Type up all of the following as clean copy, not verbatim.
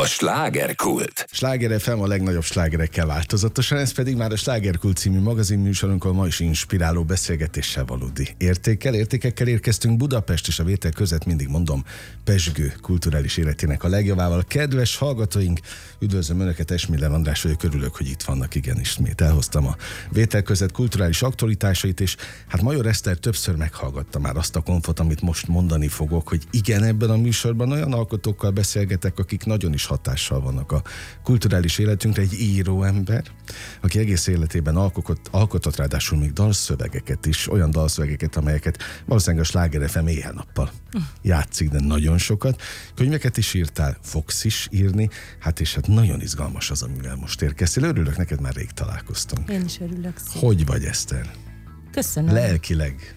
A slágerkult. Sláger FM a legnagyobb slágerekkel változatosan, ez pedig már a Slágerkult című magazinműsorunkon ma is inspiráló beszélgetéssel valódi értékekkel érkeztünk Budapest és a vétel között, mindig mondom, pezsgő kulturális életének a legjavával. Kedves hallgatóink, üdvözlöm Önöket, Esmiller András vagyok, örülök, hogy itt vannak, igen, ismét elhoztam a vétel között kulturális aktualitásait, és hát Major Eszter többször meghallgatta már azt a konfot, amit most mondani fogok, hogy igen, ebben a műsorban olyan alkotókkal beszélgetek, akik nagyon is hatással vannak a kulturális életünkre. Egy író ember, aki egész életében alkotott ráadásul még dalszövegeket is, olyan dalszövegeket, amelyeket valószínűleg a Sláger FM éjjel-nappal játszik, de nagyon sokat. Könyveket is írtál, fogsz is írni, és nagyon izgalmas az, amivel most érkeztél. Örülök, neked már rég találkoztunk. Én is örülök szépen. Hogy vagy, Eszter? Köszönöm. Lelkileg?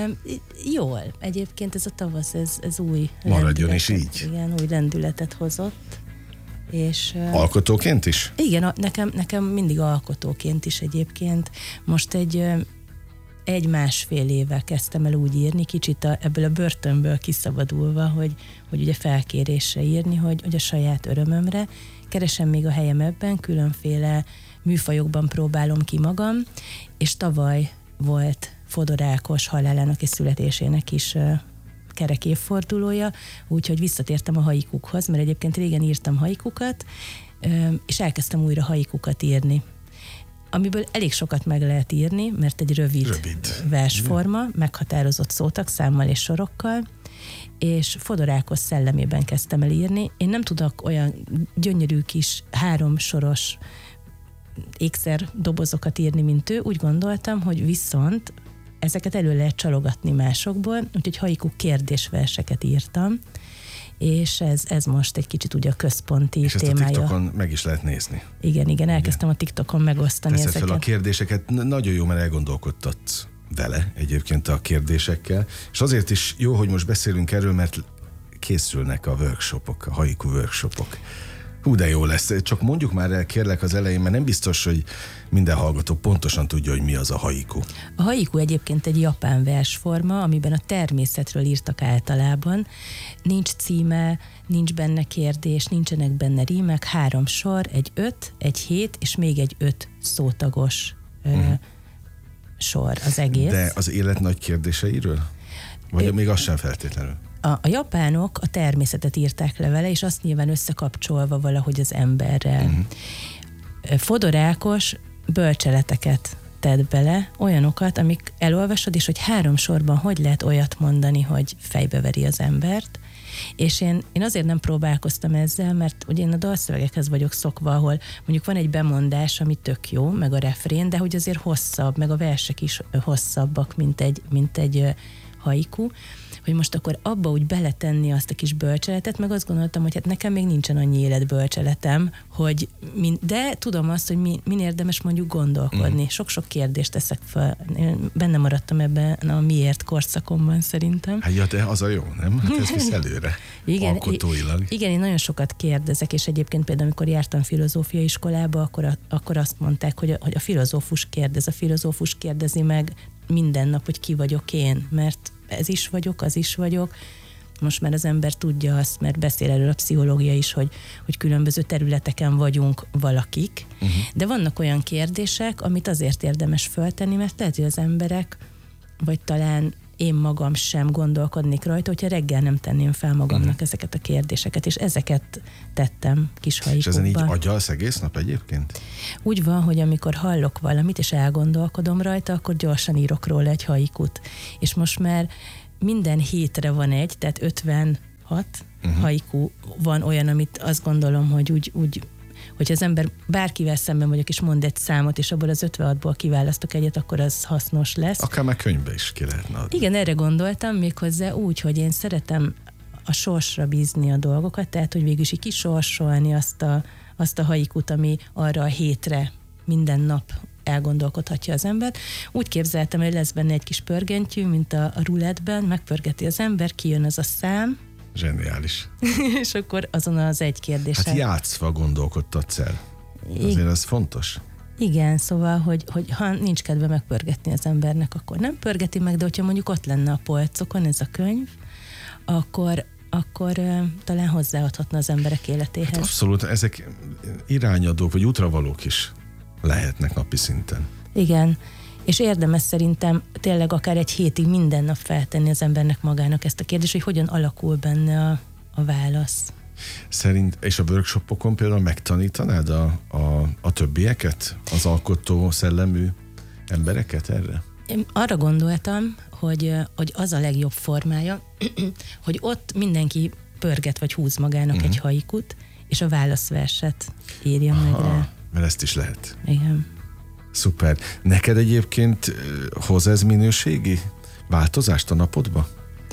Jól. Egyébként ez a tavasz, ez új maradjon is így. Igen, új lendületet hozott. És, alkotóként is? Igen, nekem mindig alkotóként is egyébként. Most egy másfél éve kezdtem el úgy írni, kicsit ebből a börtönből kiszabadulva, hogy ugye felkérésre írni, hogy a saját örömömre. Keresem még a helyem ebben, különféle műfajokban próbálom ki magam, és tavaly volt Fodor Ákos halálának és születésének is kerek évfordulója, úgyhogy visszatértem a haikukhoz, mert egyébként régen írtam haikukat, és elkezdtem újra haikukat írni. Amiből elég sokat meg lehet írni, mert egy rövid versforma, meghatározott szótagszámmal és sorokkal, és Fodor Ákos szellemében kezdtem el írni. Én nem tudok olyan gyönyörű kis 3 soros ékszer dobozokat írni, mint ő. Úgy gondoltam, hogy viszont ezeket elő lehet csalogatni másokból, úgyhogy haiku kérdésverseket írtam, és ez most egy kicsit ugye a központi és témája. És ezt a TikTokon meg is lehet nézni. Igen, elkezdtem a TikTokon megosztani ezeket. Teszed fel a kérdéseket, nagyon jó, mert elgondolkodtatsz vele egyébként a kérdésekkel, és azért is jó, hogy most beszélünk erről, mert készülnek a workshopok, a haiku workshopok. Hú, de jó lesz. Csak mondjuk már el, kérlek, az elején, mert nem biztos, hogy minden hallgató pontosan tudja, hogy mi az a haiku. A haiku egyébként egy japán versforma, amiben a természetről írtak általában. Nincs címe, nincs benne kérdés, nincsenek benne rímek, 3 sor, egy 5, egy 7, és még egy 5 szótagos sor az egész. De az élet nagy kérdéseiről? Vagy még az sem feltétlenül? A japánok a természetet írták le vele, és azt nyilván összekapcsolva valahogy az emberrel. Fodor Ákos bölcseleteket tett bele, olyanokat, amik elolvasod, és hogy 3 sorban hogy lehet olyat mondani, hogy fejbeveri az embert. És én azért nem próbálkoztam ezzel, mert ugye én a dalszövegekhez vagyok szokva, ahol mondjuk van egy bemondás, ami tök jó, meg a refrén, de hogy azért hosszabb, meg a versek is hosszabbak, mint egy haiku, hogy most akkor abba úgy beletenni azt a kis bölcseletet, meg azt gondoltam, hogy nekem még nincsen annyi életbölcseletem, hogy de tudom azt, hogy min érdemes mondjuk gondolkodni. Sok-sok kérdést teszek fel. Én benne maradtam ebben a miért korszakomban szerintem. De az a jó, nem? Ez visz előre. Igen, alkotóilag. Igen, én nagyon sokat kérdezek, és egyébként például, amikor jártam filozófiai iskolába, akkor azt mondták, hogy a filozófus kérdezi meg minden nap, hogy ki vagyok én, mert ez is vagyok, az is vagyok. Most már az ember tudja azt, mert beszél erről a pszichológia is, hogy különböző területeken vagyunk valakik, de vannak olyan kérdések, amit azért érdemes föltenni, mert lehet, hogy az emberek, vagy talán én magam sem gondolkodnék rajta, hogyha reggel nem tenném fel magamnak ezeket a kérdéseket, és ezeket tettem kis haikukban. És ezen így agyalsz egész nap egyébként? Úgy van, hogy amikor hallok valamit, és elgondolkodom rajta, akkor gyorsan írok róla egy haikut. És most már minden hétre van egy, tehát 56 haiku van olyan, amit azt gondolom, hogy úgy hogyha az ember bárkivel szemben vagyok, és mond egy számot, és abból az 56-ból kiválasztok egyet, akkor az hasznos lesz. Akár már könyvbe is ki lehetne adni. Igen, erre gondoltam, méghozzá úgy, hogy én szeretem a sorsra bízni a dolgokat, tehát, hogy végül is így kisorsolni azt a haikut, ami arra a hétre minden nap elgondolkodhatja az ember. Úgy képzeltem, hogy lesz benne egy kis pörgentyű, mint a rulettben, megpörgeti az ember, kijön az a szám. Zseniális. És akkor azon az egy kérdéssel. Játszva gondolkodtatsz el. Azért ez fontos. Igen, szóval, hogy ha nincs kedve megpörgetni az embernek, akkor nem pörgeti meg, de hogyha mondjuk ott lenne a polcokon ez a könyv, akkor akkor talán hozzáadhatna az emberek életéhez. Hát abszolút, ezek irányadók, vagy útravalók is lehetnek napi szinten. Igen, és érdemes szerintem tényleg akár egy hétig minden nap feltenni az embernek magának ezt a kérdést, hogy hogyan alakul benne a válasz. És a workshopokon például megtanítanád a többieket, az alkotó szellemű embereket erre? Én arra gondoltam, hogy az a legjobb formája, hogy ott mindenki pörget vagy húz magának egy haikut, és a válaszverset írja meg rá. Mert ezt is lehet. Igen. Szuper. Neked egyébként hoz ez minőségi változást a napodba?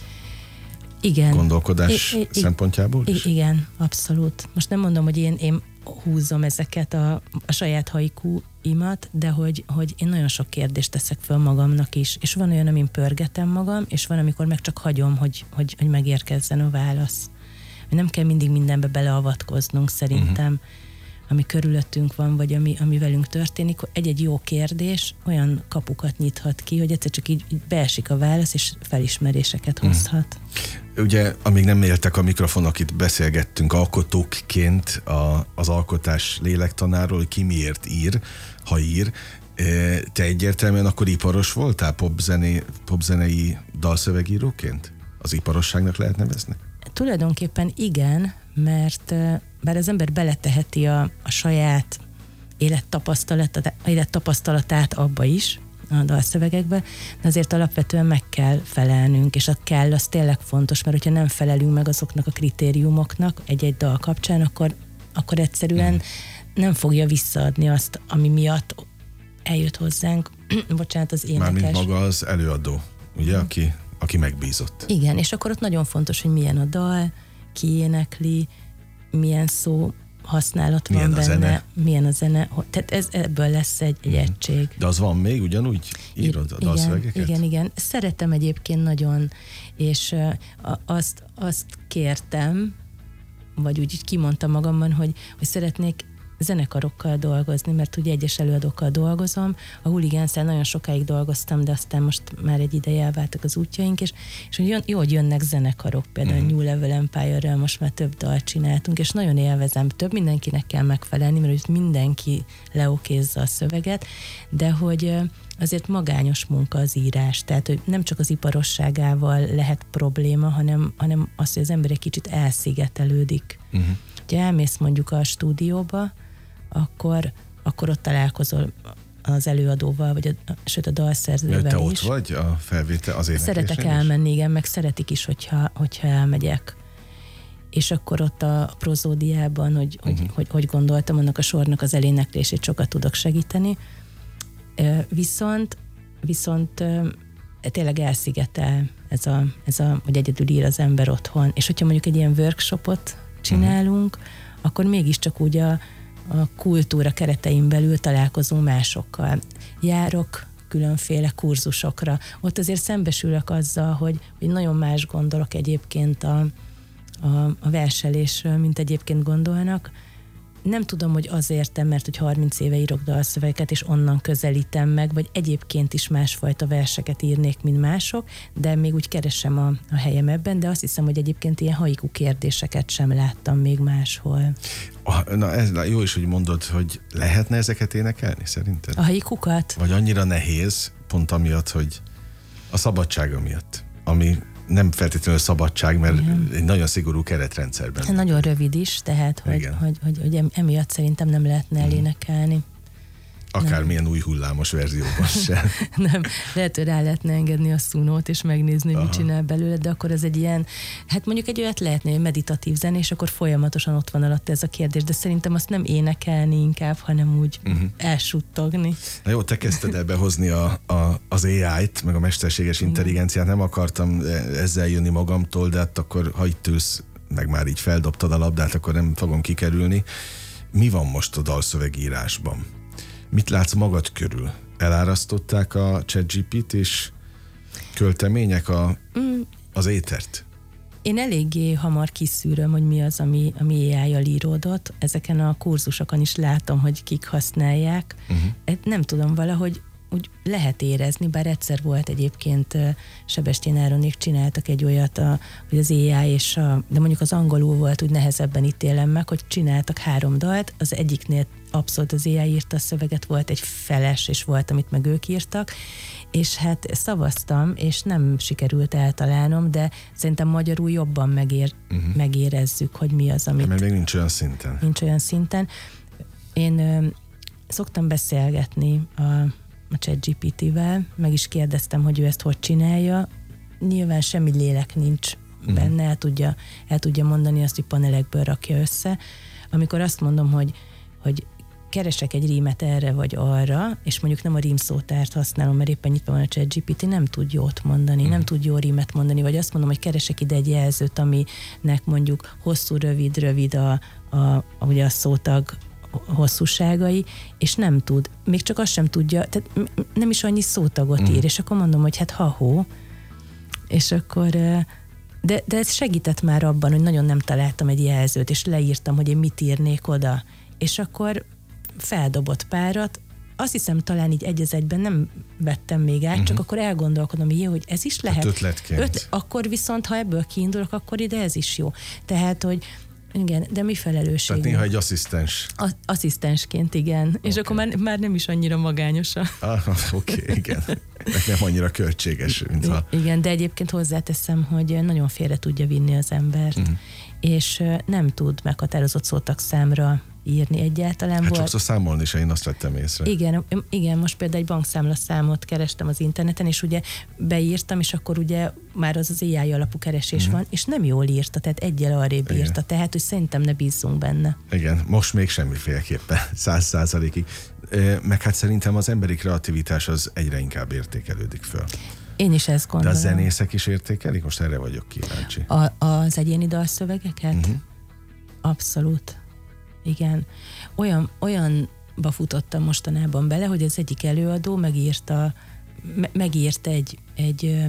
Igen. Gondolkodás szempontjából is? Igen, abszolút. Most nem mondom, hogy én húzom ezeket a saját haikuimat, de hogy én nagyon sok kérdést teszek föl magamnak is. És van olyan, amin pörgetem magam, és van, amikor meg csak hagyom, hogy megérkezzen a válasz. Nem kell mindig mindenbe beleavatkoznunk szerintem, ami körülöttünk van, vagy ami velünk történik. Egy-egy jó kérdés olyan kapukat nyithat ki, hogy egyszer csak így beesik a válasz, és felismeréseket hozhat. Ugye, amíg nem éltek a mikrofonok, itt beszélgettünk alkotókként az alkotás lélektanáról, hogy ki miért ír, ha ír. Te egyértelműen akkor iparos voltál popzenei dalszövegíróként? Az iparosságnak lehet nevezni? Tulajdonképpen igen, mert bár az ember beleteheti a saját élettapasztalatát abba is, a dalszövegekbe, de azért alapvetően meg kell felelnünk, és a kell az tényleg fontos, mert hogyha nem felelünk meg azoknak a kritériumoknak egy-egy dal kapcsán, akkor egyszerűen nem fogja visszaadni azt, ami miatt eljött hozzánk, bocsánat, az énekes. Mármint maga az előadó, ugye, aki megbízott. Igen, és akkor ott nagyon fontos, hogy milyen a dal, ki énekli, milyen szó használat van benne, milyen a zene. Tehát ebből lesz egy egység. De az van még, ugyanúgy írod a dalszövegeket? Igen. Szeretem egyébként nagyon, és azt kértem, vagy úgy kimondtam magamban, hogy szeretnék zenekarokkal dolgozni, mert ugye egyes előadókkal dolgozom. A Hooligans-el nagyon sokáig dolgoztam, de aztán most már egy ideje elváltak az útjaink, és jó, hogy jönnek zenekarok, például New Level Empire-rel most már több dalt csináltunk, és nagyon élvezem, mindenkinek kell megfelelni, mert hogy mindenki leokézza a szöveget, de hogy azért magányos munka az írás, tehát hogy nem csak az iparosságával lehet probléma, hanem az, hogy az ember egy kicsit elszigetelődik. Ha elmész mondjuk a stúdióba, akkor ott találkozol az előadóval, vagy sőt a dalszerzővel is. Te ott vagy a felvétel az éneklésnél? Szeretek elmenni, igen, meg szeretik is, hogyha elmegyek. És akkor ott a prozódiában, hogy gondoltam, annak a sornak az eléneklését sokat tudok segíteni. Viszont tényleg elszigetel ez a, hogy egyedül ír az ember otthon. És hogyha mondjuk egy ilyen workshopot csinálunk, akkor mégiscsak úgy a kultúra keretein belül találkozunk másokkal. Járok különféle kurzusokra. Ott azért szembesülök azzal, hogy nagyon más gondolok egyébként a verselésről, mint egyébként gondolnak. Nem tudom, hogy azért, mert hogy 30 éve írok dalszövegeket, és onnan közelítem meg, vagy egyébként is másfajta verseket írnék, mint mások, de még úgy keresem a helyem ebben, de azt hiszem, hogy egyébként ilyen haiku kérdéseket sem láttam még máshol. Ez jó is, hogy mondod, hogy lehetne ezeket énekelni, szerinted? A haikukat? Vagy annyira nehéz, pont amiatt, hogy a szabadsága miatt, ami nem feltétlenül szabadság, mert egy nagyon szigorú keretrendszerben. Nagyon rövid is, tehát hogy emiatt szerintem nem lehetne elénekelni. Akármilyen új hullámos verzióban sem. Nem, lehet, hogy rá lehetne engedni a szunót, és megnézni, mit csinál belőle, de akkor ez egy ilyen, hát mondjuk egy olyat lehetne, hogy meditatív zene, és akkor folyamatosan ott van alatt ez a kérdés, de szerintem azt nem énekelni inkább, hanem úgy elsuttogni. Na jó, te kezdted el behozni az AI-t, meg a mesterséges intelligenciát, nem akartam ezzel jönni magamtól, de hát akkor ha itt ülsz, meg már így feldobtad a labdát, akkor nem fogom kikerülni. Mi van most a dalszövegírásban? Mit látsz magad körül? Elárasztották a ChatGPT-s költemények az étert? Én eléggé hamar kiszűröm, hogy mi az, ami AI-jal íródott. Ezeken a kurzusokon is látom, hogy kik használják. Nem tudom, valahogy úgy lehet érezni, bár egyszer volt egyébként Sebestyén Áronék csináltak egy olyat, hogy az AI de mondjuk az angolul volt, úgy nehezebben ítélem meg, hogy csináltak 3 dalt, az egyiknél abszolút az AI írta a szöveget, volt egy feles, és volt, amit meg ők írtak, és hát szavaztam, és nem sikerült eltalálnom, de szerintem magyarul jobban megérezzük, hogy mi az, amit... Mert még nincs olyan szinten. Nincs olyan szinten. Én szoktam beszélgetni a ChatGPT-vel, meg is kérdeztem, hogy ő ezt hogy csinálja. Nyilván semmi lélek nincs benne, el tudja mondani azt, hogy panelekből rakja össze. Amikor azt mondom, hogy keresek egy rímet erre vagy arra, és mondjuk nem a rímszótárt használom, mert éppen nyitva van a ChatGPT, nem tud jót mondani, nem tud jó rímet mondani, vagy azt mondom, hogy keresek ide egy jelzőt, aminek mondjuk hosszú, rövid ugye a szótag hosszúságai, és nem tud. Még csak azt sem tudja, tehát nem is annyi szótagot ír, és akkor mondom, hogy hát ha-hó, és akkor de ez segített már abban, hogy nagyon nem találtam egy jelzőt, és leírtam, hogy én mit írnék oda, és akkor feldobott párat, azt hiszem talán így egy az egyben nem vettem még át, csak akkor elgondolkodom, hogy ez is lehet. Ötletként. Akkor viszont, ha ebből kiindulok, akkor ide ez is jó. Tehát, hogy igen, de mi felelősség? Tehát néha egy asszisztens. Asszisztensként, igen. Okay. És akkor már nem is annyira magányos. Oké, igen. Nem annyira költséges, mintha... Igen, de egyébként hozzáteszem, hogy nagyon félre tudja vinni az embert, és nem tud meghatározott szótagszámra írni egyáltalán. Hát sokszor számolni is, én azt vettem észre. Igen, most például egy bankszámlaszámot kerestem az interneten, és ugye beírtam, és akkor ugye már az AI alapú keresés van, és nem jól írta, tehát egyel arrébb írta, tehát hogy szerintem ne bízzunk benne. Igen, most még semmiféleképpen, 100%-ig. Meg hát szerintem az emberi kreativitás az egyre inkább értékelődik föl. Én is ezt gondolom. De a zenészek is értékelik? Most erre vagyok kíváncsi. Az egyéni dalszövegeket? Abszolút. Igen. Olyanba futottam mostanában bele, hogy az egyik előadó megírt egy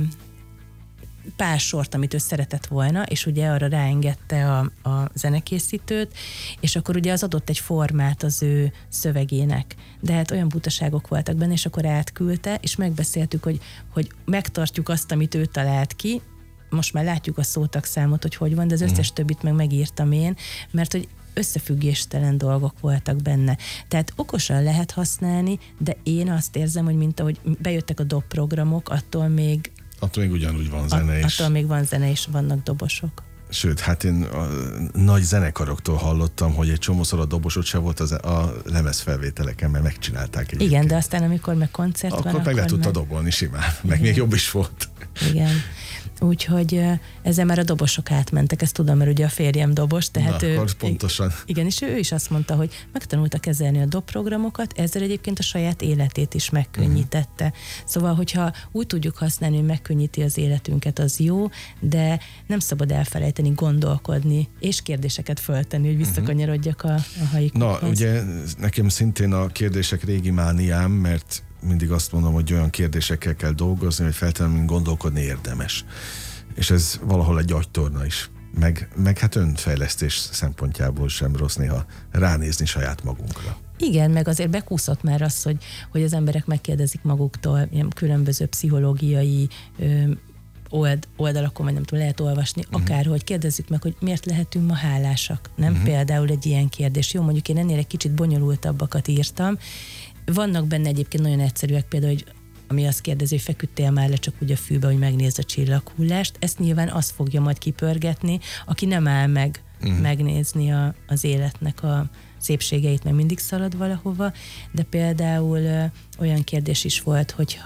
pár sort, amit ő szeretett volna, és ugye arra ráengedte a zenekészítőt, és akkor ugye az adott egy formát az ő szövegének. De hát olyan butaságok voltak benne, és akkor átküldte, és megbeszéltük, hogy megtartjuk azt, amit ő talált ki, most már látjuk a szótagszámot, hogy van, de az összes többit megírtam én, mert hogy összefüggéstelen dolgok voltak benne. Tehát okosan lehet használni, de én azt érzem, hogy mint ahogy bejöttek a dob programok, attól még ugyanúgy van zene is. Attól még van zene és vannak dobosok. Sőt, hát én a nagy zenekaroktól hallottam, hogy egy csomószor a dobosot se volt a lemezfelvételeken, mert megcsinálták egyébként. Igen, de aztán amikor meg koncert van, akkor meg le tudta dobolni simán, meg még jobb is volt. Igen. Úgyhogy ezzel már a dobosok átmentek, ezt tudom, mert ugye a férjem dobos, tehát akkor pontosan. Igen, és ő is azt mondta, hogy megtanulta kezelni a dobprogramokat, ezzel egyébként a saját életét is megkönnyítette. Szóval, hogyha úgy tudjuk használni, hogy megkönnyíti az életünket, az jó, de nem szabad elfelejteni gondolkodni, és kérdéseket föltenni, hogy visszakanyarodjak a haikhoz. Na, ugye nekem szintén a kérdések régi mániám, mert mindig azt mondom, hogy olyan kérdésekkel kell dolgozni, hogy feltétlenül gondolkodni érdemes. És ez valahol egy agytorna is. Meg hát önfejlesztés szempontjából sem rossz néha ránézni saját magunkra. Igen, meg azért bekúszott már az, hogy az emberek megkérdezik maguktól ilyen különböző pszichológiai oldalakon, vagy nem tudom, lehet olvasni, akárhogy kérdezzük meg, hogy miért lehetünk ma hálásak. Nem például egy ilyen kérdés. Jó, mondjuk én ennél egy kicsit bonyolultabbakat írtam. Vannak benne egyébként nagyon egyszerűek, például, hogy ami azt kérdezi, hogy feküdtél már le csak úgy a fűbe, hogy megnézd a csillaghullást. Ezt nyilván azt fogja majd kipörgetni, aki nem áll meg megnézni az életnek a szépségeit, meg mindig szalad valahova, de például olyan kérdés is volt, hogy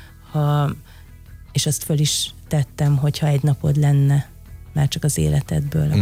ha és azt föl is tettem, hogyha egy napod lenne már csak az életedből,